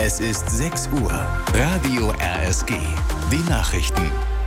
Es ist 6 Uhr. Radio RSG. Die Nachrichten.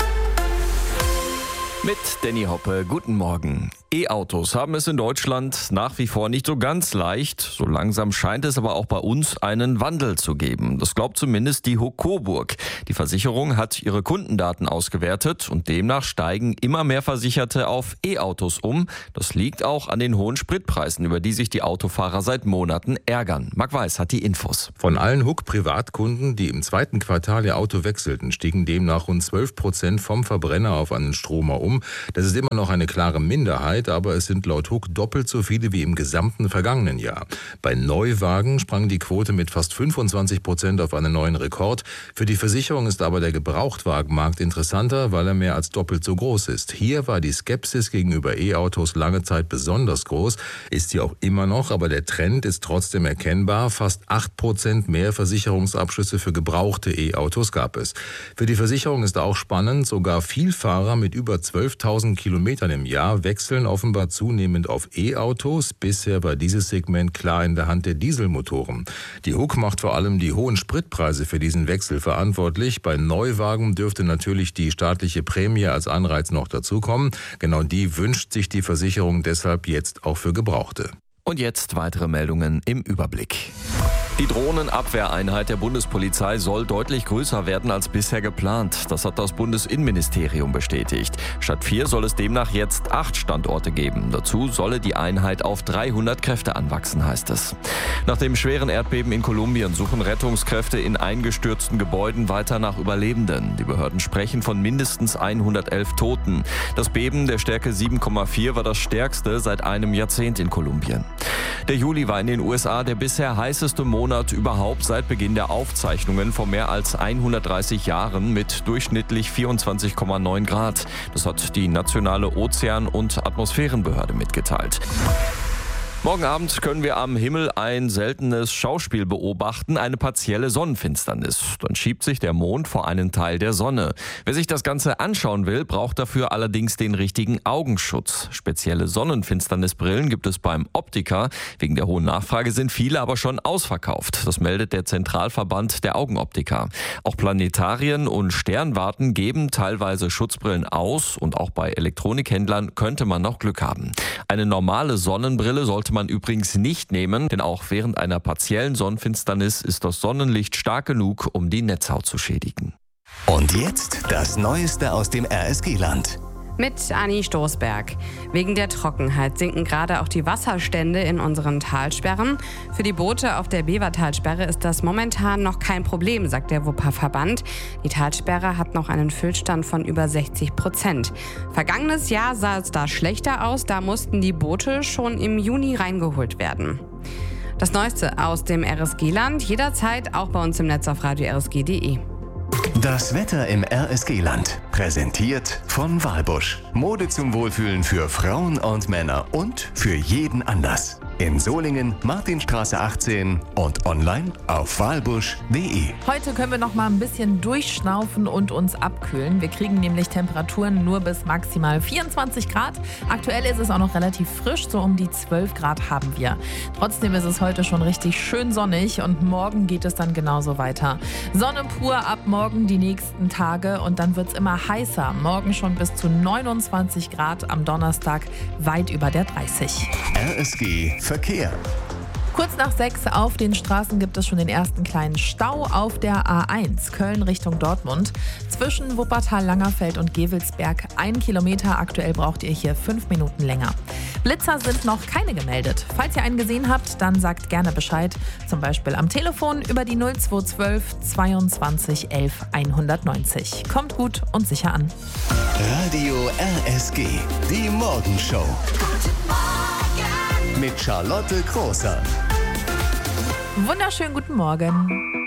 Mit Danny Hoppe, guten Morgen. E-Autos haben es in Deutschland nach wie vor nicht so ganz leicht. So langsam scheint es aber auch bei uns einen Wandel zu geben. Das glaubt zumindest die HUK Coburg. Die Versicherung hat ihre Kundendaten ausgewertet und demnach steigen immer mehr Versicherte auf E-Autos um. Das liegt auch an den hohen Spritpreisen, über die sich die Autofahrer seit Monaten ärgern. Marc Weiß hat die Infos. Von allen HUK-Privatkunden, die im zweiten Quartal ihr Auto wechselten, stiegen demnach rund 12% vom Verbrenner auf einen Stromer um. Das ist immer noch eine klare Minderheit, aber es sind laut HUK doppelt so viele wie im gesamten vergangenen Jahr. Bei Neuwagen sprang die Quote mit fast 25% auf einen neuen Rekord. Für die Versicherung ist aber der Gebrauchtwagenmarkt interessanter, weil er mehr als doppelt so groß ist. Hier war die Skepsis gegenüber E-Autos lange Zeit besonders groß, ist sie auch immer noch, aber der Trend ist trotzdem erkennbar. Fast 8% mehr Versicherungsabschlüsse für gebrauchte E-Autos gab es. Für die Versicherung ist auch spannend, sogar Vielfahrer mit über 12.000 Kilometern im Jahr wechseln offenbar zunehmend auf E-Autos. Bisher war dieses Segment klar in der Hand der Dieselmotoren. Die HUK macht vor allem die hohen Spritpreise für diesen Wechsel verantwortlich. Bei Neuwagen dürfte natürlich die staatliche Prämie als Anreiz noch dazukommen. Genau die wünscht sich die Versicherung deshalb jetzt auch für Gebrauchte. Und jetzt weitere Meldungen im Überblick. Die Drohnenabwehreinheit der Bundespolizei soll deutlich größer werden als bisher geplant. Das hat das Bundesinnenministerium bestätigt. Statt 4 soll es demnach jetzt 8 Standorte geben. Dazu solle die Einheit auf 300 Kräfte anwachsen, heißt es. Nach dem schweren Erdbeben in Kolumbien suchen Rettungskräfte in eingestürzten Gebäuden weiter nach Überlebenden. Die Behörden sprechen von mindestens 111 Toten. Das Beben der Stärke 7,4 war das stärkste seit einem Jahrzehnt in Kolumbien. Der Juli war in den USA der bisher heißeste Monat überhaupt seit Beginn der Aufzeichnungen vor mehr als 130 Jahren mit durchschnittlich 24,9 Grad. Das hat die nationale Ozean- und Atmosphärenbehörde mitgeteilt. Morgen Abend können wir am Himmel ein seltenes Schauspiel beobachten, eine partielle Sonnenfinsternis. Dann schiebt sich der Mond vor einen Teil der Sonne. Wer sich das Ganze anschauen will, braucht dafür allerdings den richtigen Augenschutz. Spezielle Sonnenfinsternisbrillen gibt es beim Optiker. Wegen der hohen Nachfrage sind viele aber schon ausverkauft. Das meldet der Zentralverband der Augenoptiker. Auch Planetarien und Sternwarten geben teilweise Schutzbrillen aus und auch bei Elektronikhändlern könnte man noch Glück haben. Eine normale Sonnenbrille sollte man übrigens nicht nehmen, denn auch während einer partiellen Sonnenfinsternis ist das Sonnenlicht stark genug, um die Netzhaut zu schädigen. Und jetzt das Neueste aus dem RSG-Land. Mit Anni Stoßberg. Wegen der Trockenheit sinken gerade auch die Wasserstände in unseren Talsperren. Für die Boote auf der Bevertalsperre ist das momentan noch kein Problem, sagt der Wupperverband. Die Talsperre hat noch einen Füllstand von über 60%. Vergangenes Jahr sah es da schlechter aus, da mussten die Boote schon im Juni reingeholt werden. Das Neueste aus dem RSG-Land, jederzeit auch bei uns im Netz auf radio-rsg.de. Das Wetter im RSG-Land. Präsentiert von Walbusch. Mode zum Wohlfühlen für Frauen und Männer und für jeden Anlass. In Solingen, Martinstraße 18 und online auf walbusch.de. Heute können wir noch mal ein bisschen durchschnaufen und uns abkühlen. Wir kriegen nämlich Temperaturen nur bis maximal 24 Grad. Aktuell ist es auch noch relativ frisch, so um die 12 Grad haben wir. Trotzdem ist es heute schon richtig schön sonnig und morgen geht es dann genauso weiter. Sonne pur ab morgen die nächsten Tage und dann wird es immer heißer. Morgen schon bis zu 29 Grad, am Donnerstag weit über der 30. RSG Verkehr. Kurz nach 6 auf den Straßen gibt es schon den ersten kleinen Stau auf der A1 Köln Richtung Dortmund. Zwischen Wuppertal, Langerfeld und Gevelsberg 1 Kilometer. Aktuell braucht ihr hier 5 Minuten länger. Blitzer sind noch keine gemeldet. Falls ihr einen gesehen habt, dann sagt gerne Bescheid. Zum Beispiel am Telefon über die 0212 22 11 190. Kommt gut und sicher an. Radio RSG. Die Morgenshow. Mit Charlotte Großer. Wunderschönen guten Morgen.